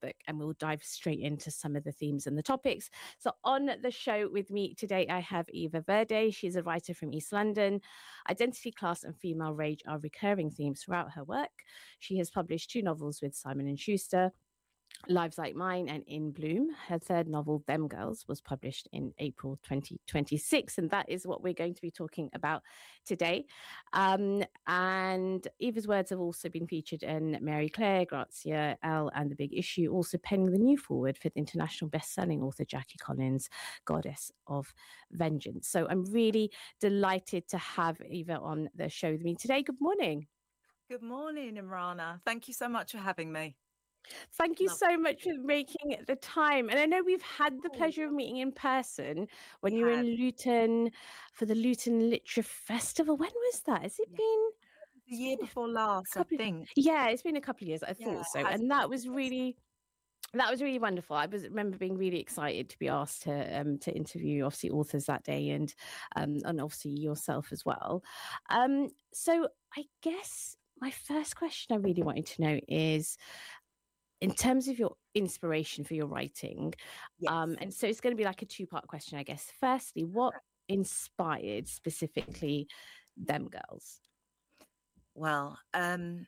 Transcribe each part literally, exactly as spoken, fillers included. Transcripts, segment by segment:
book, and we'll dive straight into some of the themes and the topics. So on the show with me today, I have Eva Verde. She's a writer from East London. Identity, class and female rage are recurring themes throughout her work. She has published two novels with Simon and Schuster, Lives Like Mine and In Bloom. Her third novel, Them Girls, was published in April twenty twenty-six, and that is what we're going to be talking about today. Um, and Eva's words have also been featured in Mary Claire, Grazia, Elle, and The Big Issue, also penning the new forward for the international best-selling author Jackie Collins' Goddess of Vengeance. So I'm really delighted to have Eva on the show with me today. Good morning. Good morning, Imrana. Thank you so much for having me. Thank you so much for making the time. And I know we've had the pleasure of meeting in person when We you were had. in Luton for the Luton Literature Festival. When was that? Has it Yeah. been The year before last, I think. Yeah, it's been a couple of years. I Yeah, thought so. it has And that been. was really that was really wonderful. I was remember being really excited to be asked to um, to interview obviously authors that day, and um, and obviously yourself as well. Um, so I guess my first question I really wanted to know is, in terms of your inspiration for your writing, Yes. um, and so it's going to be like a two-part question, I guess. Firstly, what inspired specifically Them Girls? Well, um,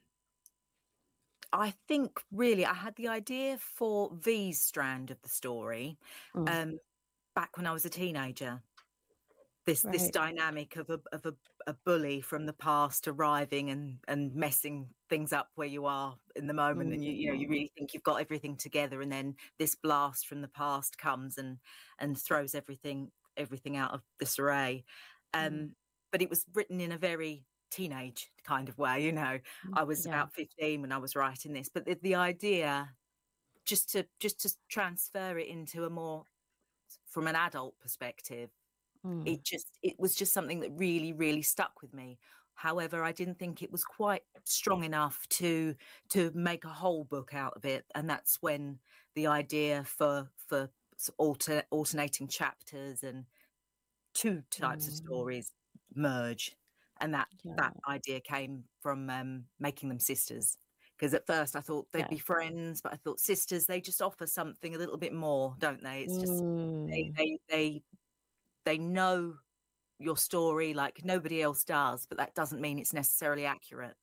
I think really I had the idea for V's strand of the story Mm. um, back when I was a teenager. This Right. this dynamic of a of a, a bully from the past arriving and and messing things up where you are in the moment, Mm. and you you know you really think you've got everything together, and then this blast from the past comes and and throws everything everything out of disarray. Um, Mm. but it was written in a very teenage kind of way, you know. I was Yeah. about fifteen when I was writing this, but the, the idea just to just to transfer it into a more from an adult perspective. Mm. It just it was just something that really really stuck with me. However, I didn't think it was quite strong enough to to make a whole book out of it, and that's when the idea for for alter, alternating chapters and two types Mm. of stories merge, and that Yeah. that idea came from um, making them sisters. Because at first I thought they'd Yeah. be friends, but I thought sisters, they just offer something a little bit more, don't they? It's just they Mm. they they they know your story like nobody else does, but that doesn't mean it's necessarily accurate.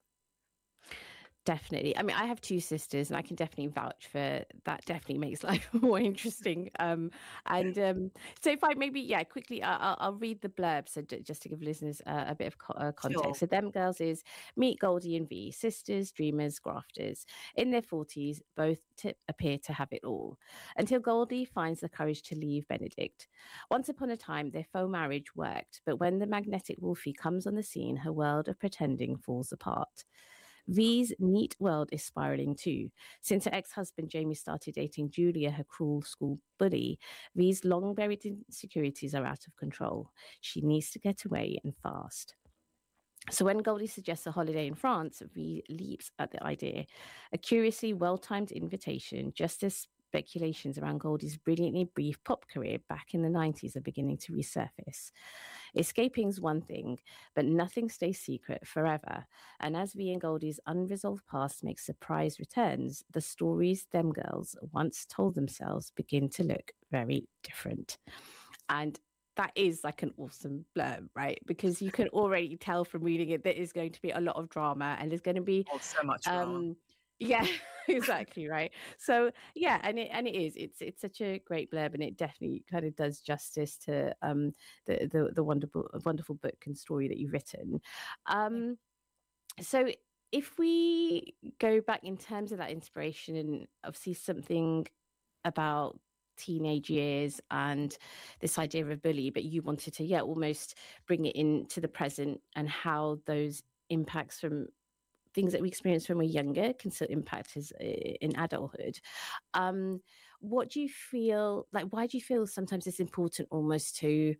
Definitely. I mean, I have two sisters, and I can definitely vouch for that. Definitely makes life more interesting. Um, and um, so, if I maybe, yeah, quickly, I- I'll, I'll read the blurb. So, j- just to give listeners uh, a bit of co- uh, context. Sure. So, Them Girls is meet Goldie and V, sisters, dreamers, grafters. In their forties, both t- appear to have it all, until Goldie finds the courage to leave Benedict. Once upon a time, their faux marriage worked, but when the magnetic Wolfie comes on the scene, her world of pretending falls apart. V's neat world is spiraling too. Since her ex-husband Jamie started dating Julia, her cruel school bully, V's long-buried insecurities are out of control. She needs to get away, and fast. So when Goldie suggests a holiday in France, V leaps at the idea. A curiously well-timed invitation, just as speculations around Goldie's brilliantly brief pop career back in the nineties are beginning to resurface. Escaping's one thing, but nothing stays secret forever. And as V and Goldie's unresolved past make surprise returns, the stories Them Girls once told themselves begin to look very different. And that is like an awesome blurb, right? Because you can already tell from reading it that there's going to be a lot of drama, and there's going to be Oh, so much drama. um yeah, exactly, right. So yeah, and it and it is it's it's such a great blurb, and it definitely kind of does justice to um the the, the wonderful wonderful book and story that you've written. Um so if we go back in terms of that inspiration, and obviously something about teenage years and this idea of a bully, but you wanted to yeah almost bring it into the present, and how those impacts from things that we experience when we're younger can still impact us in adulthood. Um, what do you feel like? Why do you feel sometimes it's important almost to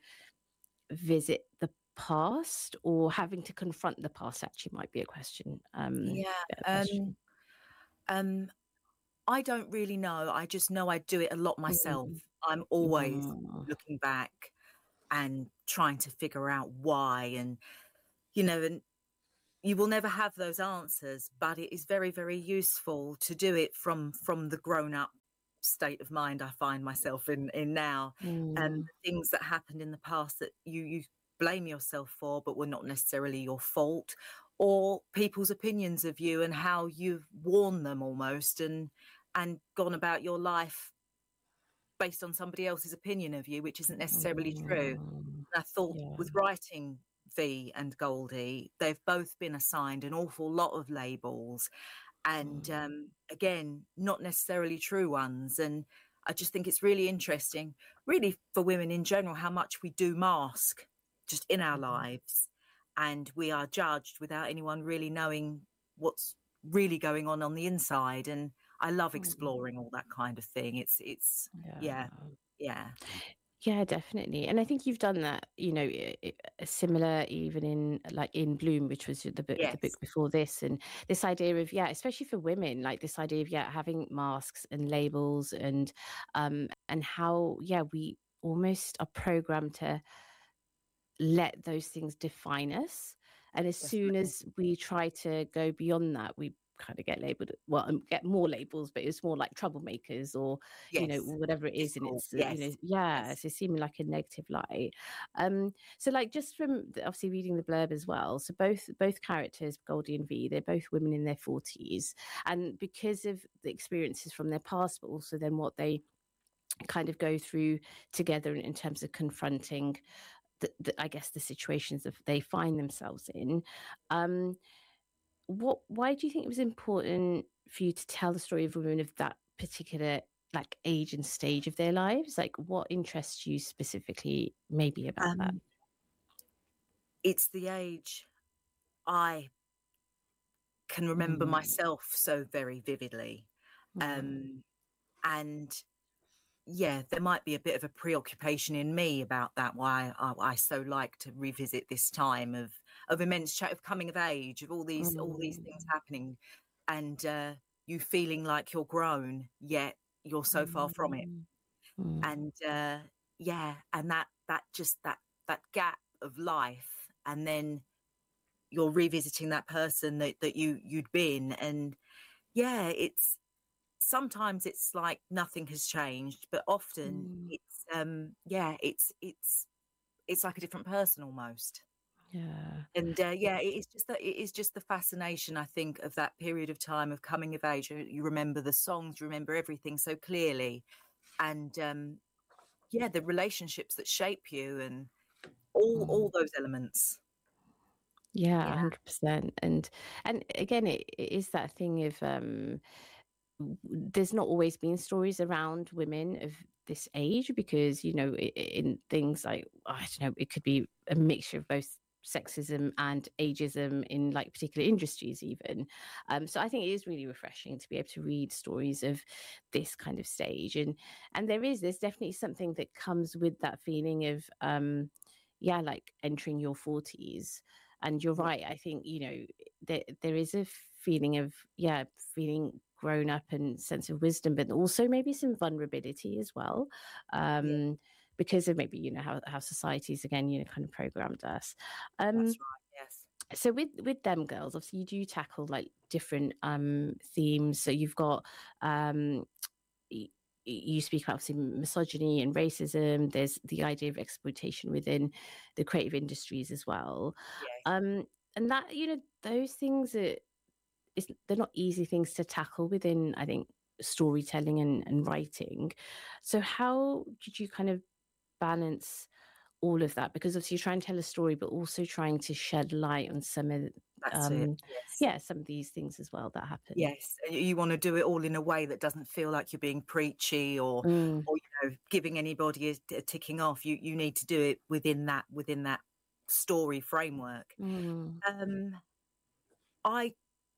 visit the past, or having to confront the past? Actually, might be a question. Um, Yeah. a question. Um, um, I don't really know. I just know I do it a lot myself. Mm. I'm always Mm. looking back and trying to figure out why, and you know, and you will never have those answers, but it is very, very useful to do it from from the grown up state of mind I find myself in in now, and Mm. the things that happened in the past that you you blame yourself for, but were not necessarily your fault, or people's opinions of you and how you've worn them almost, and and gone about your life based on somebody else's opinion of you, which isn't necessarily true. Mm. And I thought Yeah. with writing V and Goldie, they've both been assigned an awful lot of labels, and Mm. um, again, not necessarily true ones. And I just think it's really interesting, really for women in general, how much we do mask just in our Mhm. lives, and we are judged without anyone really knowing what's really going on on the inside. And I love Mm. exploring all that kind of thing. It's it's yeah, Yeah. yeah, Yeah, definitely. And I think you've done that, you know, i- i- uh, similar even in like in Bloom, which was the book, the book yes, before this. And this idea of, yeah, especially for women, like this idea of, yeah, having masks and labels and, um, and how, yeah, we almost are programmed to let those things define us. And as soon definitely. as we try to go beyond that, we kind of get labeled, well, um, get more labels, but it's more like troublemakers or, you know, Yes, whatever it is. And difficult. it's, uh, you know, Yes, yeah, yes. so seeming like a negative light. Um, so like just from the- obviously reading the blurb as well. So both, both characters, Goldie and V, they're both women in their forties. And because of the experiences from their past, but also then what they kind of go through together in, in terms of confronting the, the, I guess the situations that they find themselves in. Um, what? Why do you think it was important for you to tell the story of women of that particular like age and stage of their lives? Like, what interests you specifically, maybe about that? Um, it's the age I can remember Mm, myself so very vividly. mm, Um, and yeah, there might be a bit of a preoccupation in me about that. Why I, I so like to revisit this time of of immense cha- of coming of age, of all these all these things mm, happening, and uh, you feeling like you're grown, yet you're so far from it. mm, mm, And uh, yeah, and that that just that that gap of life, and then you're revisiting that person that that you you'd been, and yeah, it's sometimes it's like nothing has changed, but often mm. it's um yeah, it's it's it's like a different person almost. Yeah. And uh, yeah, it is just that it is just the fascination, I think, of that period of time of coming of age. You you remember the songs, you remember everything so clearly, and um yeah, the relationships that shape you, and all Mm. all those elements. Yeah, Yeah. one hundred percent. And and again, it, it is that thing of um w- there's not always been stories around women of this age because you know i- i- in things like I don't know, it could be a mixture of both sexism and ageism in like particular industries even. Um so I think it is really refreshing to be able to read stories of this kind of stage. and and there is there's definitely something that comes with that feeling of um yeah, like entering your forties. And you're Yeah. right, I think, you know, there there is a feeling of, yeah, feeling grown up and sense of wisdom, but also maybe some vulnerability as well. Yeah, Um, because of maybe, you know, how, how societies again, you know, kind of programmed us. Um, that's right. Yes. so with with them girls, obviously you do tackle like different um themes. So you've got um y- you speak about obviously misogyny and racism. There's the idea of exploitation within the creative industries as well. Yes. Um, and that, you know, those things are it's they're not easy things to tackle within, I think, storytelling and, and writing. So how did you kind of balance all of that? Because obviously you're trying to tell a story, but also trying to shed light on some of That's it. um Yes. yeah, some of these things as well that happen. Yes, and you want to do it all in a way that doesn't feel like you're being preachy, or Mm, or you know, giving anybody a, a ticking off. You you need to do it within that within that story framework. mm, Um, I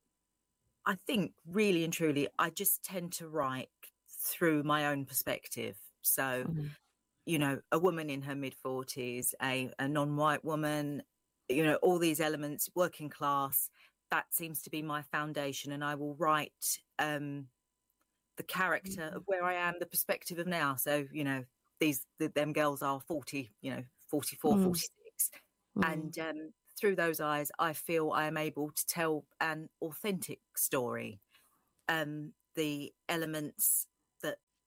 I think really and truly, I just tend to write through my own perspective. So, mm, you know, a woman in her mid forties, a a non-white woman, you know, all these elements, working class. That seems to be my foundation, and I will write. Um, the character of mm, where I am, the perspective of now. So, you know, these the, them girls are forty, you know, forty-four, mm, forty-six. mm, And um, through those eyes, I feel I am able to tell an authentic story. Um, the elements that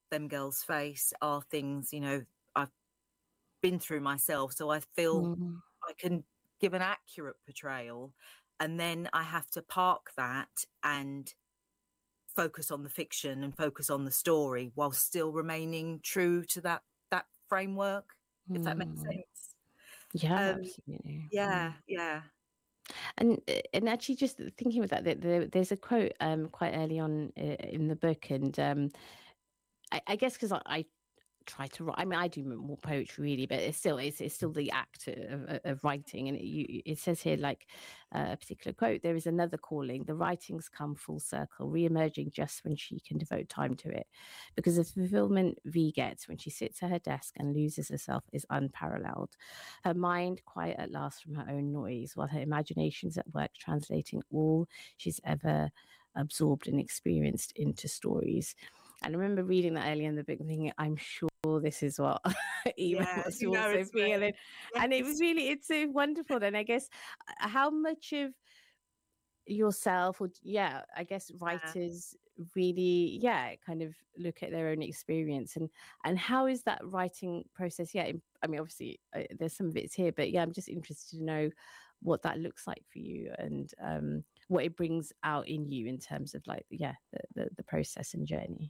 Them Girls Face are things, you know, I've been through myself. So I feel Mm. I can give an accurate portrayal, and then I have to park that and focus on the fiction and focus on the story while still remaining true to that that framework, if that makes Mm. sense. Yeah, Um, absolutely. yeah, Mm. yeah, And uh, and actually, just thinking with that, there, there, there's a quote um quite early on uh, in the book, and um I, I guess because I, I try to write. I mean, I do more poetry really, but it's still it's, it's still the act of, of writing. And it, you, it says here, like uh, a particular quote: "There is another calling. The writings come full circle, re-emerging just when she can devote time to it, because the fulfillment V gets when she sits at her desk and loses herself is unparalleled. Her mind quiet at last from her own noise, while her imagination's at work translating all she's ever absorbed and experienced into stories." And I remember reading that earlier in the book and thinking, I'm sure this is what Eva yeah. was You know, also it's feeling. me. And it was Yes. really, it's so wonderful. And I guess uh, how much of yourself, or yeah, I guess Yeah. writers really, yeah, kind of look at their own experience, and and how is that writing process? Yeah, im- I mean, obviously uh, there's some of it's here, but yeah, I'm just interested to know what that looks like for you, and um, what it brings out in you in terms of like, yeah, the the, the process and journey.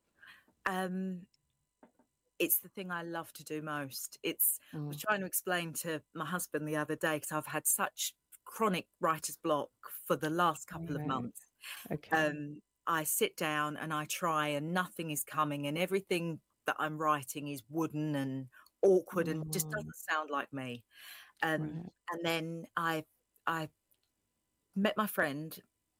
Um, it's the thing I love to do most. It's I was Mm. trying to explain to my husband the other day, because I've had such chronic writer's block for the last couple of Right. months. Okay. Um, I sit down and I try, and nothing is coming, and everything that I'm writing is wooden and awkward and just Mm. doesn't sound like me. Um, Right. and then I I met my friend,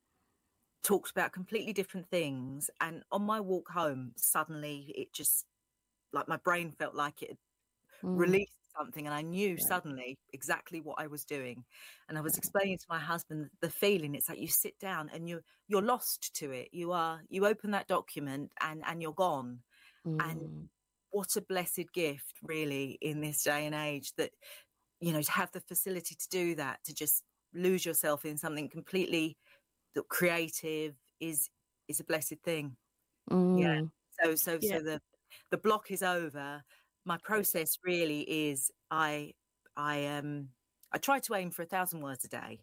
talked about completely different things, and on my walk home, suddenly it just, like, my brain felt like it had Mm. released something, and I knew Right. suddenly exactly what I was doing. And I was Right. explaining to my husband the feeling. It's like you sit down and you you're lost to it. You are you open that document and and you're gone. And Mm. what a blessed gift, really, in this day and age, that, you know, to have the facility to do that, to just lose yourself in something completely that creative is is a blessed thing. Yeah. Mm. So so Yeah. so the the block is over. My Good. process really is I I um I try to aim for a thousand words a day.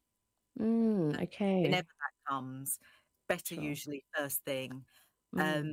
Mm. Whenever Okay. that comes, better Sure. usually first thing. Mm. Um,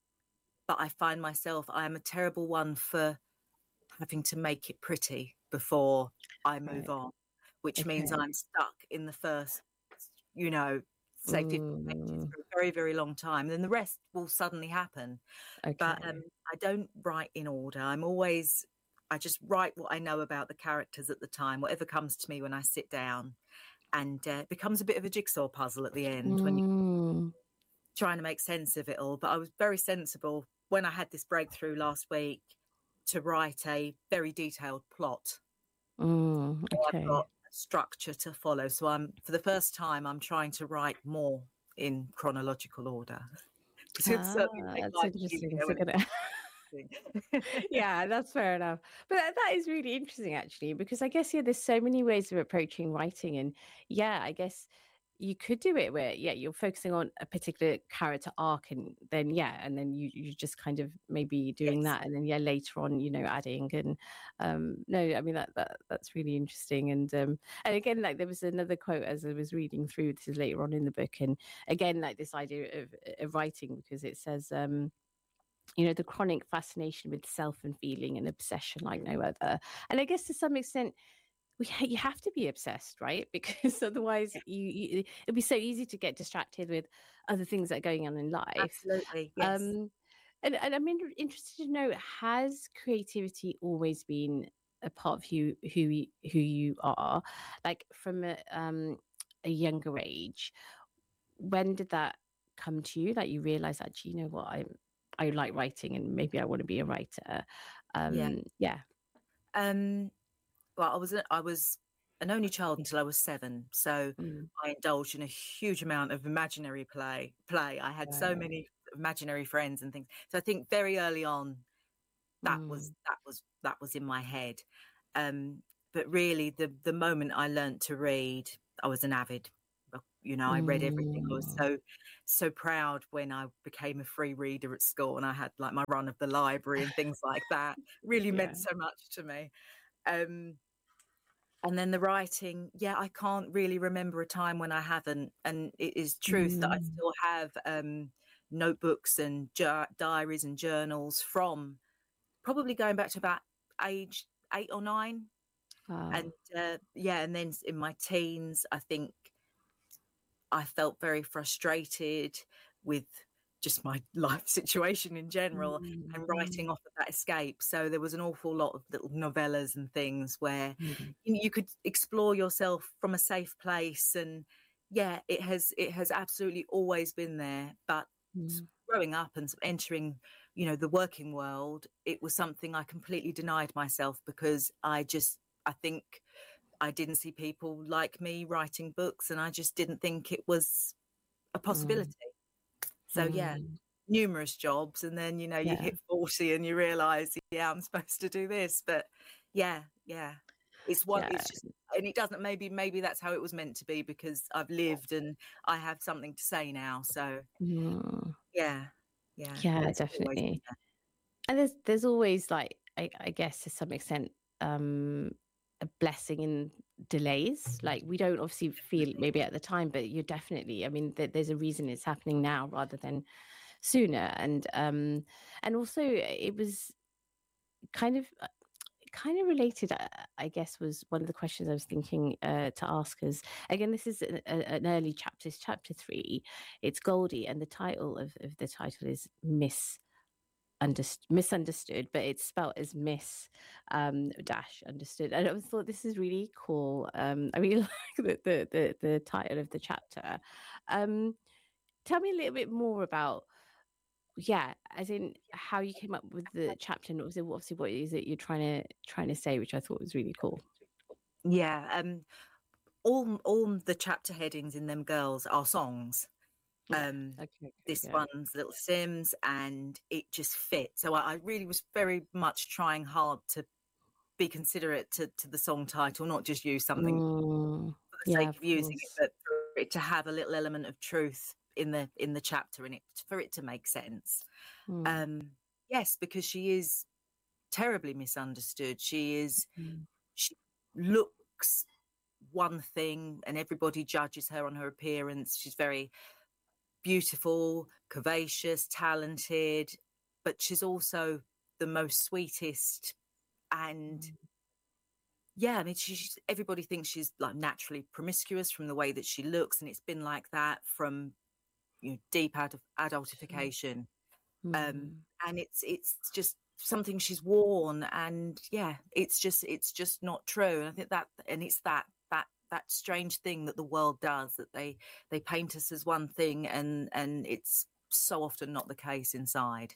but I find myself I am a terrible one for having to make it pretty before I move Right. on, which means Okay. I'm stuck in the first, you know, say fifty pages Mm. for a very, very long time. Then the rest will suddenly happen. But um, Okay. I don't write in order. I'm always, I just write what I know about the characters at the time, whatever comes to me when I sit down. And uh, it becomes a bit of a jigsaw puzzle at the end when you're Mm. trying to make sense of it all. But I was very sensible when I had this breakthrough last week to write a very detailed plot. Mm. So I've got Okay. a structure to follow. So I'm, for the first time, I'm trying to write more in chronological order. Because it Ah, certainly make that's life interesting. easier So when it's gonna interesting. yeah, that's fair enough. But that, that is really interesting, actually, because I guess, yeah, there's so many ways of approaching writing. And yeah, I guess you could do it where, yeah, you're focusing on a particular character arc, and then, yeah, and then you, you just kind of maybe doing Yes. that. And then, yeah, later on, you know, adding. And um, no, I mean, that, that that's really interesting. And, um, and again, like there was another quote as I was reading through, this is later on in the book. And again, like this idea of, of writing, because it says, um, you know, the chronic fascination with self and feeling and obsession like no other. And I guess to some extent, we ha- you have to be obsessed, right? Because otherwise, Yeah, you, you it'd be so easy to get distracted with other things that are going on in life. absolutely. Yes. Um, and, and I'm in- interested to know: has creativity always been a part of who who you, who you are, like from a um a younger age? When did that come to you? Like you realize, actually, you know what, I'm I like writing and maybe I want to be a writer. Yeah. Um, yeah. Um, well, I was a, I was an only child until I was seven, so Mm, I indulged in a huge amount of imaginary play. Play. I had so right. many imaginary friends and things. So I think very early on, that was Mm, that was that was in my head. Um, but really, the the moment I learnt to read, I was an avid, You know, I read everything. I was Mm, so, so proud when I became a free reader at school and I had like my run of the library and things like that. Really yeah. meant so much to me. Um, and then the writing, yeah, I can't really remember a time when I haven't. And it is truth that I Mm, still have um, notebooks and ju- diaries and journals from probably going back to about age eight or nine. wow. And uh, yeah, and then in my teens, I think I felt very frustrated with just my life situation in general and Mm, writing off of that escape. So there was an awful lot of little novellas and things where mm, you know, you could explore yourself from a safe place. And yeah, it has it has absolutely always been there. But mm, growing up and entering, you know, the working world, it was something I completely denied myself because I just I think I didn't see people like me writing books, and I just didn't think it was a mm, possibility. So yeah, mm. numerous jobs, and then you know you Yeah, hit forty and you realize, yeah, I'm supposed to do this. But yeah, yeah, it's one. yeah. It's just, and it doesn't. Maybe maybe that's how it was meant to be because I've lived and I have something to say now. So Mm, yeah, yeah, yeah, it's always been definitely. And there's there's always like I, I guess to some extent um a blessing in delays. Like we don't obviously there. feel it maybe at the time, but you're definitely. I mean, th- there's a reason it's happening now rather than sooner. And um and also it was kind of uh, kind of related. uh, I guess was one of the questions I was thinking uh, to ask. Is again, this is a, a, an early chapter. It's chapter three. It's Goldie, and the title of, of the title is Miss underst- misunderstood, but it's spelled as Miss um, dash understood. And I always thought this is really cool. Um, I really like the, the the the title of the chapter. Um, tell me a little bit more about yeah, as in how you came up with the chapter, and obviously, obviously what is it you're trying to trying to say, which I thought was really cool. Yeah, um, all all the chapter headings in them girls are songs. Yeah. Um, Okay. Good. this Yeah. one's Little Sims, and it just fit. So I, I really was very much trying hard to be considerate to, to the song title, not just use something Mm, for the yeah. sake Of of using it, course. but for it to have a little element of truth in the in the chapter in it, for it to make sense. Mm, Um, yes, because she is terribly misunderstood. She is mm, she looks one thing, and everybody judges her on her appearance. She's very beautiful, curvaceous, talented, but she's also the most sweetest. And mm, yeah, I mean, she's everybody thinks she's like naturally promiscuous from the way that she looks, and it's been like that from you know deep out of sure. adultification. Um, Mm, and it's it's just something she's worn, and yeah, it's just it's just not true. And I think that, and it's that that that strange thing that the world does, that they they paint us as one thing, and and it's so often not the case inside.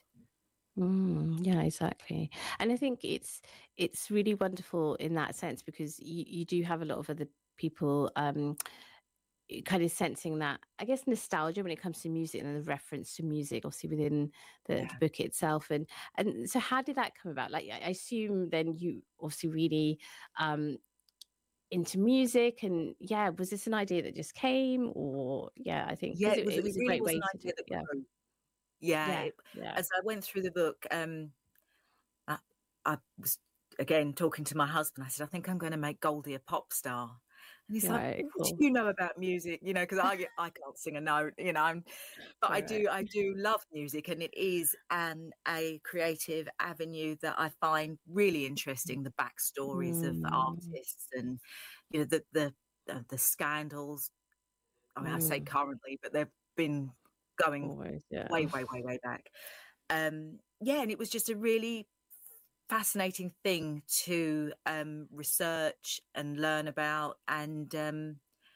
mm, yeah, exactly. And I think it's it's really wonderful in that sense because you, you do have a lot of other people um kind of sensing that I guess nostalgia when it comes to music and the reference to music obviously within the, the Yeah. book itself. and and so how did that come about? Like I I assume then you obviously really um into music, and yeah, was this an idea that just came, or yeah, I think Yeah, because it it, was it it was a really great was an way to do idea it. that Yeah. grew. Yeah, Yeah. it, Yeah. as I went through the book, um, I, I was again talking to my husband. I said, I think I'm going to make Goldie a pop star. And he's like, Right. what do Cool. you know about music? You know, because I I can't sing a note, you know, I'm, but I Right. do I do love music, and it is an a creative avenue that I find really interesting. The backstories of Mm, artists, and you know the the the, the scandals. I mean, I say mm, currently, but they've been going always. Yeah. way, way, way, way back. Um, yeah, and it was just a really fascinating thing to um, research and learn about, and um,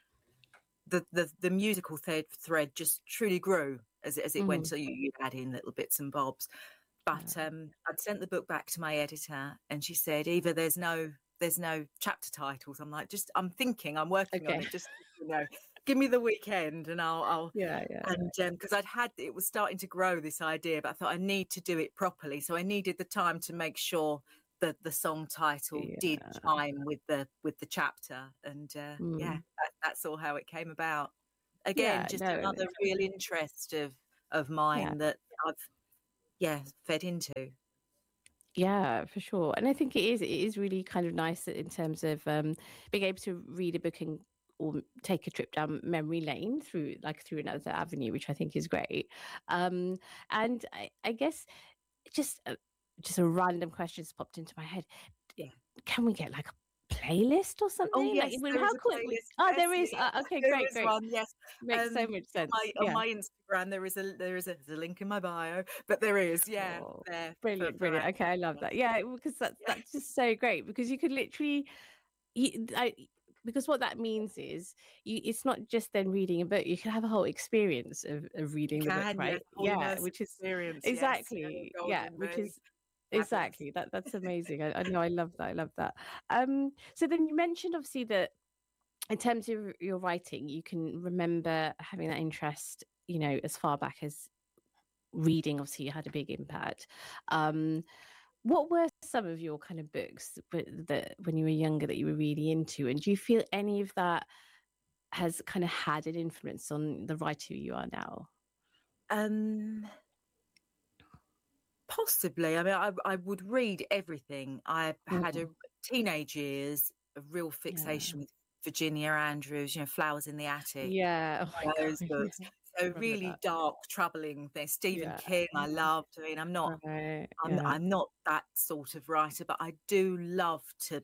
the, the the musical thread thread just truly grew as as it went. Mm, So you, you add in little bits and bobs, but yeah. um, I'd sent the book back to my editor, and she said, "Eva, there's no there's no chapter titles." I'm like, just I'm thinking, I'm working on Okay. it. Just you know, give me the weekend, and I'll I'll Yeah. Yeah. and because um, I'd had it was starting to grow, this idea, but I thought I need to do it properly, so I needed the time to make sure that the song title did Yeah. chime with the with the chapter. And uh, yeah, Mm. that, that's all how it came about. again, Yeah, just no, it another makes real sense. interest of of Yeah. mine that I've, yeah, fed into. Yeah, for sure. And I think it is it is really kind of nice in terms of um being able to read a book and or m- take a trip down memory lane through like through another avenue, which I think is great. Um and I, I guess just a, just a random question just popped into my head. Yeah. Can we get like a playlist or Oh, something? Like, yes, well, there is how a could we? playlist. Oh, Yes, there is. yeah, Uh, okay, there great, is great. one. Yes, Makes so um, much on sense. my on Yeah. my Instagram there is a there is a, there's a link in my bio, but there is, yeah, Oh, there for brilliant, for brilliant. Okay, I love access. that. Yeah, because that's Yeah, that's just so great because you could literally, you, I, because what that means is you, it's not just then reading a book. You can have a whole experience of, of you reading the book, can. Yes, right? whole Yeah, immersive which is experience. Yes, yeah, exactly, yeah, Golden which Ring, is fabulous. exactly that. That's amazing. I, I know, I love that. I love that. Um, so then you mentioned obviously that in terms of your writing, you can remember having that interest, you know, as far back as reading. Obviously, you had a big impact. Um, what were some of your kind of books that, that when you were younger that you were really into? And do you feel any of that has kind of had an influence on the writer you are now? Um, Possibly. I mean, I I would read everything. I had a Mm, teenage years, a real yeah. fixation with Virginia Andrews, you know, Flowers in the Attic, Yeah. Oh my those God. Yeah. books. So Remember really that. dark, troubling things. Stephen Yeah. King, I loved. I mean, I'm not, Right. I'm, Yeah. I'm not that sort of writer, but I do love to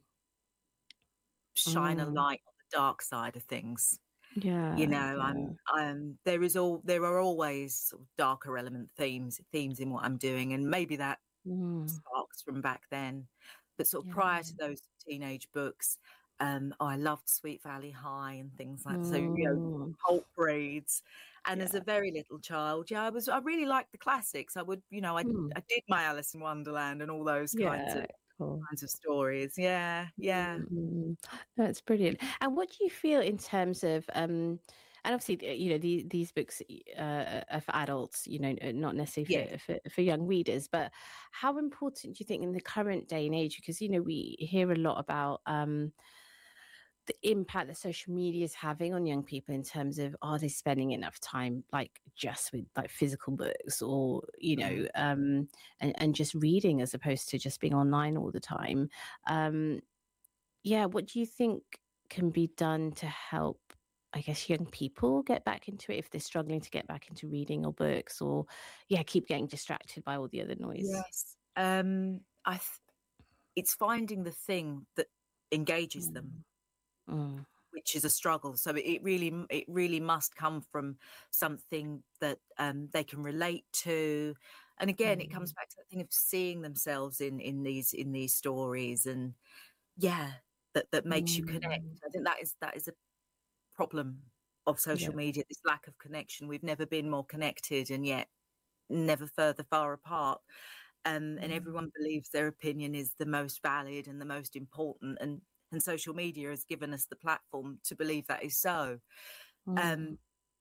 shine a Mm, light on the dark side of things. You yeah. know, Yeah. I'm, I'm. There is all, there are always sort of darker element themes, themes in what I'm doing, and maybe that Mm, sparks from back then. But sort of yeah. prior to those teenage books, um, oh, I loved Sweet Valley High and things like that. So, you know, Mm, pulp reads. And as a yeah. very little child, yeah, I was I really liked the classics. I would, you know, I Mm, I did my Alice in Wonderland and all those kinds of yeah. Cool. kinds of stories. Yeah, yeah. Mm, that's brilliant. And what do you feel in terms of um and obviously uh, you know these these books uh, are for adults, you know, uh, not Yes. necessarily for, for for young readers, but how important do you think in the current day and age, because you know we hear a lot about um the impact that social media is having on young people in terms of are they spending enough time like just with like physical books or you know Mm. um and, and just reading as opposed to just being online all the time. um yeah, what do you think can be done to help, I guess, young people get back into it if they're struggling to get back into reading or books or, yeah, keep getting distracted by all the other noise? Yes. Um, I th- it's finding the thing that engages them, Mm, mm, which is a struggle. So it really, it really must come from something that um, they can relate to. And again, it comes mm, back to the thing of seeing themselves in in these in these stories, and yeah, that that makes you connect. mm. I think that is that is a problem of social Yeah. media. This lack of connection. We've never been more connected, and yet never further far apart. Um, and Mm, everyone believes their opinion is the most valid and the most important, and and social media has given us the platform to believe that is so. mm, Um,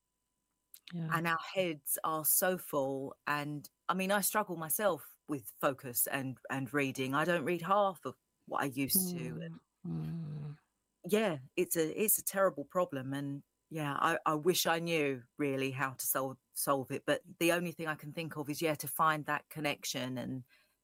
yeah. and our heads are so full. And I mean, I struggle myself with focus and and reading. I don't read half of what I used to. And Mm, mm, yeah, it's a it's a terrible problem. And yeah, I, I wish I knew really how to solve solve it. But the only thing I can think of is yeah, to find that connection and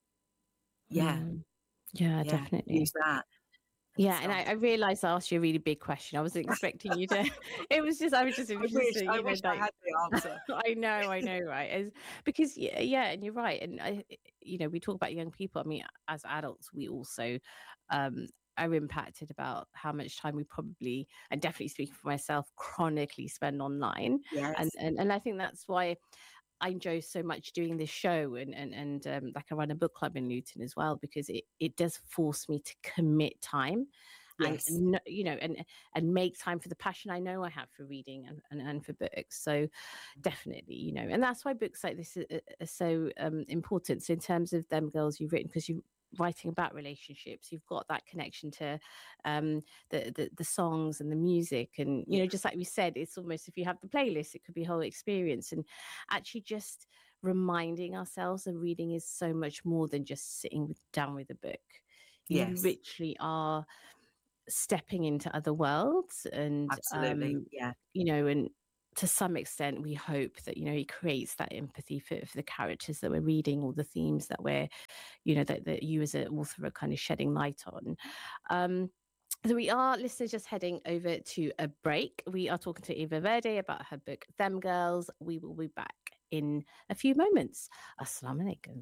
yeah, mm. Yeah, yeah, definitely. use that. Yeah, and So I, I realized I asked you a really big question. I wasn't expecting you to. It was just I was just I wish, interested, I you know, wish I like had the answer. I know, I know, right? As because yeah, yeah, and you're right. And I, you know, we talk about young people. I mean, as adults, we also um are impacted about how much time we probably, and definitely speaking for myself, chronically spend online. And Yes, and and I think that's why I enjoy so much doing this show and and and um, like I run a book club in Luton as well because it it does force me to commit time and yes. n- you know and and make time for the passion I know I have for reading and, and, and for books. So definitely, you know, and that's why books like this are, are so um, important. So in terms of them girls you've written, because you writing about relationships, you've got that connection to um the, the the songs and the music, and you Yeah, know, just like we said, it's almost if you have the playlist it could be a whole experience. And actually just reminding ourselves that reading is so much more than just sitting with, down with a book. You yes, literally are stepping into other worlds and absolutely. um Yeah, you know, and to some extent, we hope that, you know, he creates that empathy for, for the characters that we're reading, all the themes that we're, you know, that, that you as an author are kind of shedding light on. Um, so we are, listeners, just heading over to a break. We are talking to Eva Verde about her book, Them Girls. We will be back in a few moments. Assalamu alaikum.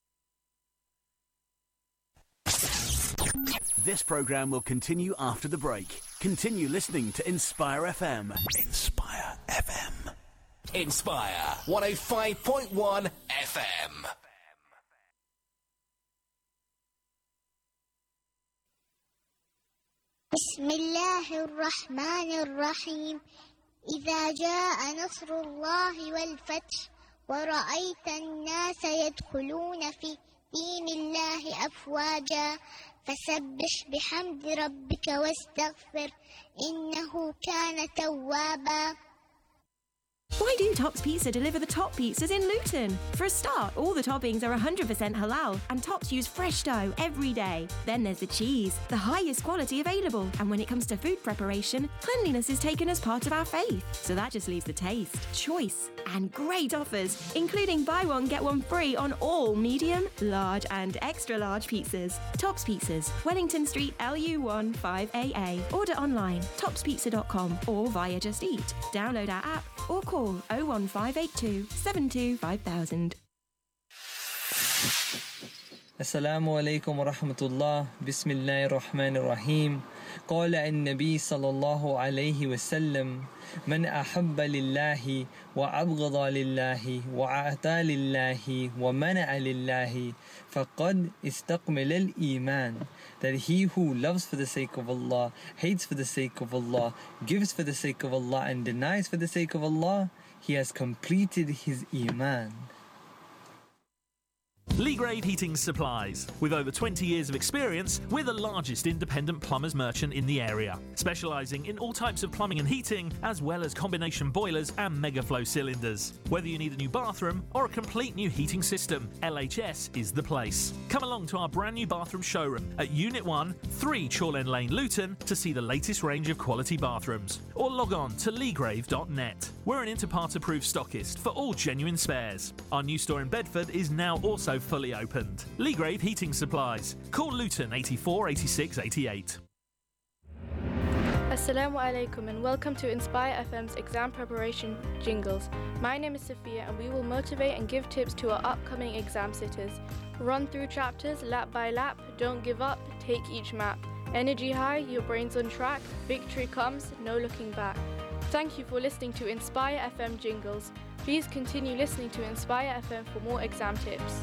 This programme will continue after the break. Continue listening to Inspire F M. Inspire F M. Inspire one oh five point one F M. بسم الله الرحمن الرحيم إذا جاء نصر الله والفتح ورأيت الناس يدخلون في دين الله أفواجا فسبح بحمد ربك واستغفر إنه كان توابا. Why do Tops Pizza deliver the top pizzas in Luton? For a start, all the toppings are one hundred percent halal and Tops use fresh dough every day. Then there's the cheese, the highest quality available. And when it comes to food preparation, cleanliness is taken as part of our faith. So that just leaves the taste, choice and great offers, including buy one, get one free on all medium, large and extra large pizzas. Tops Pizzas, Wellington Street, L U one five A A. Order online, tops pizza dot com or via Just Eat. Download our app or call oh one five eight two seven two five thousand. Assalamu alaikum wa rahmatullah. Bismillahir Rahmanir Rahim. قال النبي صلى الله عليه وسلم من أحب لله وأبغض لله وأعطى لله ومنع لله فقد استكمل الإيمان. That he who loves for the sake of Allah, hates for the sake of Allah, gives for the sake of Allah and denies for the sake of Allah, he has completed his Iman. Leagrave Heating Supplies. With over twenty years of experience, we're the largest independent plumbers merchant in the area, specialising in all types of plumbing and heating, as well as combination boilers and megaflow cylinders. Whether you need a new bathroom or a complete new heating system, L H S is the place. Come along to our brand new bathroom showroom at Unit one, three Chorlend Lane, Luton, to see the latest range of quality bathrooms. Or log on to leagrave dot net. We're an Interpart approved stockist for all genuine spares. Our new store in Bedford is now also fully opened. Leagrave Heating Supplies. Call Luton eighty-four eighty-six eighty-eight. Assalamu alaikum and welcome to Inspire F M's exam preparation jingles. My name is Sophia and we will motivate and give tips to our upcoming exam sitters. Run through chapters lap by lap, don't give up, take each map. Energy high, your brain's on track, victory comes, no looking back. Thank you for listening to Inspire F M jingles. Please continue listening to Inspire F M for more exam tips.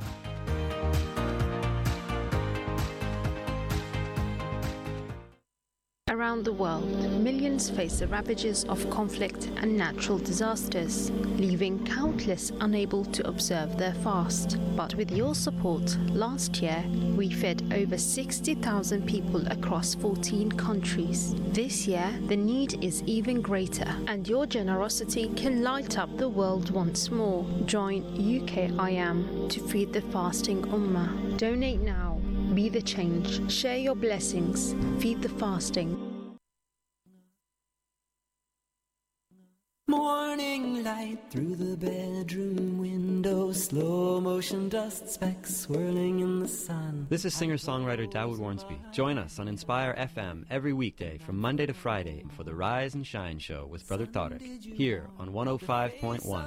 Around the world, millions face the ravages of conflict and natural disasters, leaving countless unable to observe their fast. But with your support, last year we fed over sixty thousand people across fourteen countries. This year, the need is even greater, and your generosity can light up the world once more. Join U K I am to feed the fasting Ummah. Donate now. Be the change. Share your blessings. Feed the fasting. Morning light through the bedroom window, slow motion dust specks swirling in the sun. This is singer-songwriter Dawood Warnsby. Join us on Inspire F M every weekday from Monday to Friday for the Rise and Shine Show with Brother Tariq, here on one oh five point one.